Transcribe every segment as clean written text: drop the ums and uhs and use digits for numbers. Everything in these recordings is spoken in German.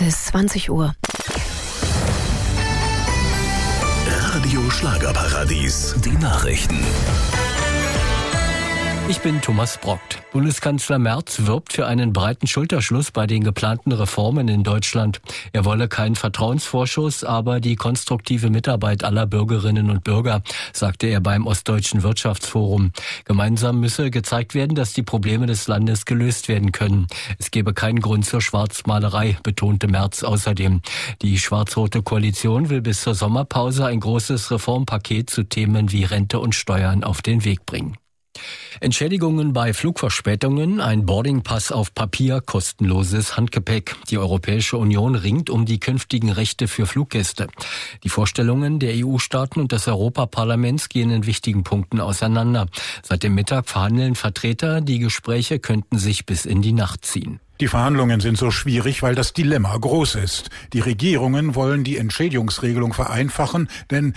Es ist 20 Uhr. Radio Schlagerparadies, die Nachrichten. Ich bin Thomas Brockt. Bundeskanzler Merz wirbt für einen breiten Schulterschluss bei den geplanten Reformen in Deutschland. Er wolle keinen Vertrauensvorschuss, aber die konstruktive Mitarbeit aller Bürgerinnen und Bürger, sagte er beim Ostdeutschen Wirtschaftsforum. Gemeinsam müsse gezeigt werden, dass die Probleme des Landes gelöst werden können. Es gebe keinen Grund zur Schwarzmalerei, betonte Merz außerdem. Die schwarz-rote Koalition will bis zur Sommerpause ein großes Reformpaket zu Themen wie Rente und Steuern auf den Weg bringen. Entschädigungen bei Flugverspätungen, ein Boardingpass auf Papier, kostenloses Handgepäck. Die Europäische Union ringt um die künftigen Rechte für Fluggäste. Die Vorstellungen der EU-Staaten und des Europaparlaments gehen in wichtigen Punkten auseinander. Seit dem Mittag verhandeln Vertreter, die Gespräche könnten sich bis in die Nacht ziehen. Die Verhandlungen sind so schwierig, weil das Dilemma groß ist. Die Regierungen wollen die Entschädigungsregelung vereinfachen, denn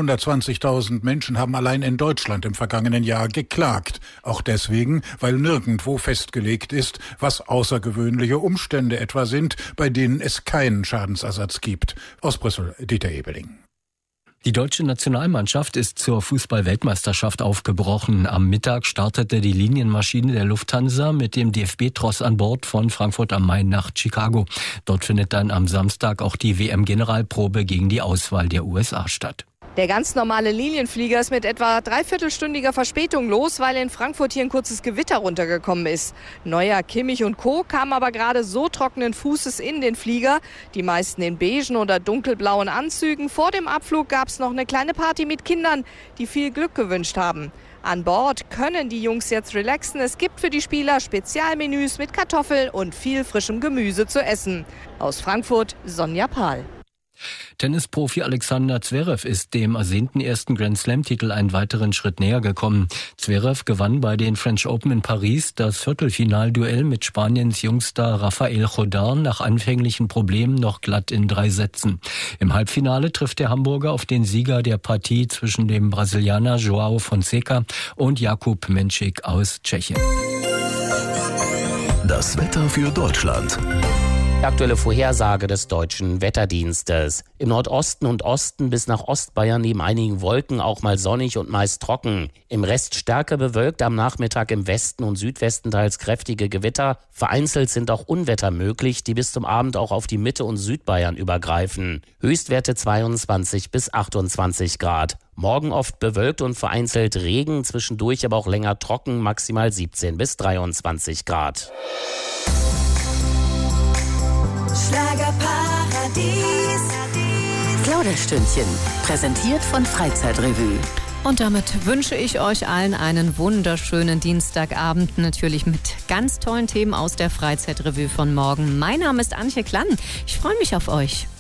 120.000 Menschen haben allein in Deutschland im vergangenen Jahr geklagt. Auch deswegen, weil nirgendwo festgelegt ist, was außergewöhnliche Umstände etwa sind, bei denen es keinen Schadensersatz gibt. Aus Brüssel, Dieter Ebeling. Die deutsche Nationalmannschaft ist zur Fußball-Weltmeisterschaft aufgebrochen. Am Mittag startete die Linienmaschine der Lufthansa mit dem DFB-Tross an Bord von Frankfurt am Main nach Chicago. Dort findet dann am Samstag auch die WM-Generalprobe gegen die Auswahl der USA statt. Der ganz normale Linienflieger ist mit etwa dreiviertelstündiger Verspätung los, weil in Frankfurt hier ein kurzes Gewitter runtergekommen ist. Neuer, Kimmich und Co. kamen aber gerade so trockenen Fußes in den Flieger. Die meisten in beigen oder dunkelblauen Anzügen. Vor dem Abflug gab es noch eine kleine Party mit Kindern, die viel Glück gewünscht haben. An Bord können die Jungs jetzt relaxen. Es gibt für die Spieler Spezialmenüs mit Kartoffeln und viel frischem Gemüse zu essen. Aus Frankfurt, Sonja Pahl. Tennisprofi Alexander Zverev ist dem ersehnten ersten Grand-Slam-Titel einen weiteren Schritt näher gekommen. Zverev gewann bei den French Open in Paris das Viertelfinalduell mit Spaniens Jungstar Rafael Nadal nach anfänglichen Problemen noch glatt in 3 Sätzen. Im Halbfinale trifft der Hamburger auf den Sieger der Partie zwischen dem Brasilianer João Fonseca und Jakub Menšík aus Tschechien. Das Wetter für Deutschland. Aktuelle Vorhersage des Deutschen Wetterdienstes. Im Nordosten und Osten bis nach Ostbayern neben einigen Wolken auch mal sonnig und meist trocken. Im Rest stärker bewölkt, am Nachmittag im Westen und Südwesten teils kräftige Gewitter. Vereinzelt sind auch Unwetter möglich, die bis zum Abend auch auf die Mitte- und Südbayern übergreifen. Höchstwerte 22 bis 28 Grad. Morgen oft bewölkt und vereinzelt Regen, zwischendurch aber auch länger trocken, maximal 17 bis 23 Grad. Schlagerparadies. Plauderstündchen, präsentiert von Freizeitrevue. Und damit wünsche ich euch allen einen wunderschönen Dienstagabend, natürlich mit ganz tollen Themen aus der Freizeitrevue von morgen. Mein Name ist Antje Klann. Ich freue mich auf euch.